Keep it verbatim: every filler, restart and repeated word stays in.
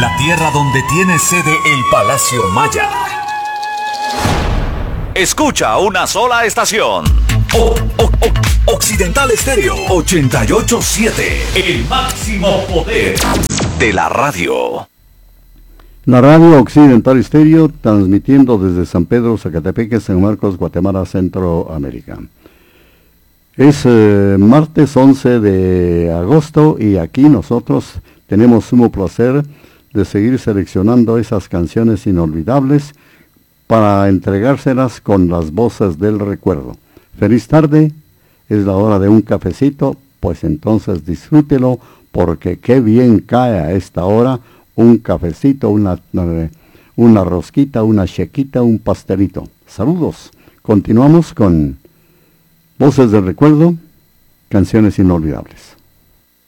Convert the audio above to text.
la tierra donde tiene sede el Palacio Maya. Escucha una sola estación. O, o, o, Occidental Estéreo ochenta y ocho punto siete. El máximo poder de la radio. La radio Occidental Estéreo, transmitiendo desde San Pedro, Zacatepeque, San Marcos, Guatemala, Centroamérica. Es eh, martes once de agosto y aquí nosotros tenemos sumo placer de seguir seleccionando esas canciones inolvidables para entregárselas con las voces del recuerdo. Feliz tarde, es la hora de un cafecito, pues entonces disfrútelo porque qué bien cae a esta hora un cafecito, una, una rosquita, una chequita, un pastelito. Saludos, continuamos con Voces del Recuerdo, canciones inolvidables.